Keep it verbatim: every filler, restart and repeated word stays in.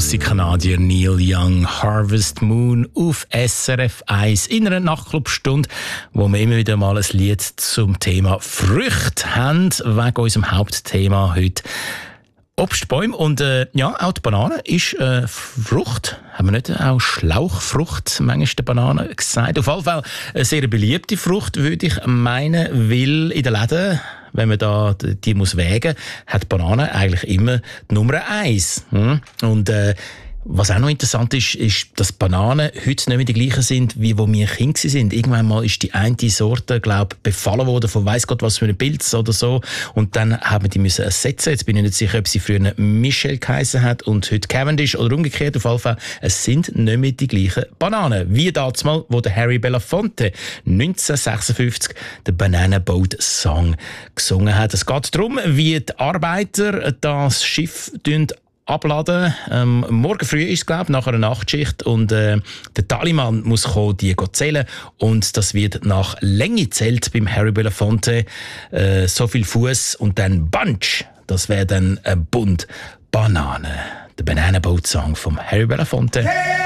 grosse Kanadier Neil Young, Harvest Moon auf S R F eins in einer Nachtclubstunde, wo wir immer wieder mal ein Lied zum Thema Früchte haben, wegen unserem Hauptthema heute. Obstbäume und äh, ja, auch die Banane ist äh, Frucht. Haben wir nicht auch Schlauchfrucht manchmal der Banane gesagt? Auf jeden Fall eine sehr beliebte Frucht, würde ich meinen, weil in den Läden, wenn man da die muss wägen, hat Banane eigentlich immer die Nummer eins. Hm? Und äh, was auch noch interessant ist, ist, dass Bananen heute nicht mehr die gleichen sind, wie wo wir Kinder sind. Irgendwann mal ist die eine Sorte, glaube ich, befallen worden von weiss Gott was für einem Pilz oder so. Und dann haben wir die müssen ersetzen. Jetzt bin ich nicht sicher, ob sie früher Michel geheissen hat und heute Cavendish oder umgekehrt. Auf jeden Fall, es sind nicht mehr die gleichen Bananen. Wie damals mal, wo der Harry Belafonte neunzehnhundertsechsundfünfzig den Banana Boat Song gesungen hat. Es geht darum, wie die Arbeiter das Schiff abladen. Ähm, morgen früh ist es, glaube ich, nach einer Nachtschicht. Und äh, der Tallymann muss kommen, die zählen. Und das wird nach Länge zählt beim Harry Belafonte. Äh, so viel Fuß und dann Bunch. Das wäre dann ein Bund Banane. Der Banana Boat Song vom Harry Belafonte. Hey!